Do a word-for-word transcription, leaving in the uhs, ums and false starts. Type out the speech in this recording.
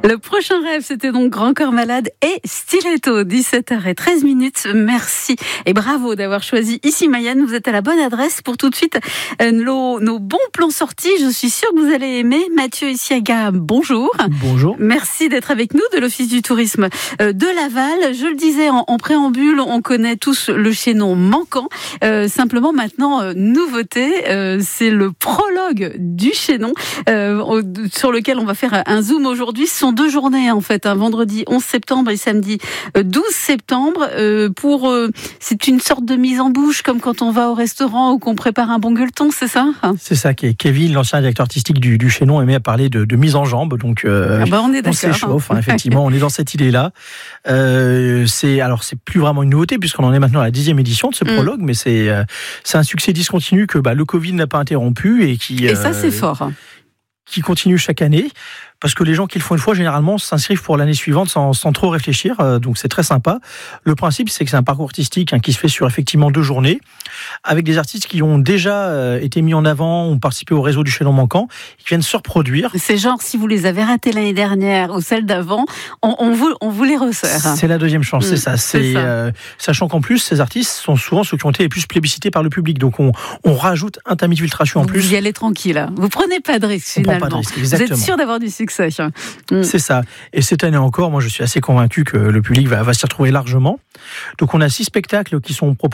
Le prochain rêve, c'était donc Grand Corps Malade et Stiletto, dix-sept heures treize minutes. Merci et bravo d'avoir choisi Ici Mayenne. Vous êtes à la bonne adresse pour tout de suite euh, nos, nos bons plans sortis. Je suis sûre que vous allez aimer. Mathieu Issiaga, bonjour. Bonjour. Merci d'être avec nous de l'Office du tourisme euh, de Laval. Je le disais en, en préambule, on connaît tous le chaînon manquant. Euh, simplement maintenant, euh, nouveauté, euh, c'est le prologue du chaînon euh, sur lequel on va faire un zoom aujourd'hui. Ce sont deux journées en fait, un vendredi onze septembre et samedi douze septembre. Euh, pour, euh, c'est une sorte de mise en bouche comme quand on va au restaurant ou qu'on prépare un bon gueuleton, c'est ça ? C'est ça. Kevin, l'ancien directeur artistique du, du chaînon, aimait à parler de, de mise en jambe. Donc euh, ah bah on est d'accord. On s'échauffe. Hein, effectivement, on est dans cette idée-là. Euh, c'est alors c'est plus vraiment une nouveauté puisqu'on en est maintenant à la dixième édition de ce prologue, mmh. mais c'est euh, c'est un succès discontinu que bah, le Covid n'a pas interrompu et qui et ça euh, c'est fort. Qui continue chaque année, parce que les gens qui le font une fois, généralement, s'inscrivent pour l'année suivante sans, sans trop réfléchir, euh, donc c'est très sympa. Le principe, c'est que c'est un parcours artistique hein, qui se fait sur effectivement deux journées, avec des artistes qui ont déjà euh, été mis en avant, ont participé au réseau du chaînon manquant, qui viennent se reproduire. C'est genre, si vous les avez ratés l'année dernière ou celle d'avant, on, on, vous, on vous les resserre. C'est la deuxième chance, mmh, c'est ça. C'est, c'est ça. Euh, sachant qu'en plus, ces artistes sont souvent ceux qui ont été les plus plébiscités par le public, donc on, on rajoute un tamis de filtration en vous plus. Vous y allez tranquille, hein. Vous prenez pas de risque finalement. Pas de risque, exactement. Vous êtes sûr d'avoir du succès. Mmh. C'est ça. Et cette année encore, moi je suis assez convaincu que le public va, va s'y retrouver largement. Donc on a six spectacles qui sont proposés